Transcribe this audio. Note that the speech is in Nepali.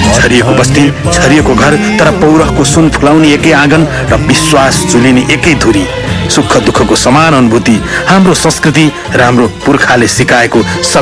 छरिएको बस्ती, छरिएको घर, तर पौरखको सुन फुलाउने एकै आँगन र विश्वास जुलिने एकै धुरी। सुख दुःखको समान अनुभूति हाम्रो संस्कृति र हाम्रो पुर्खाले सिकाएको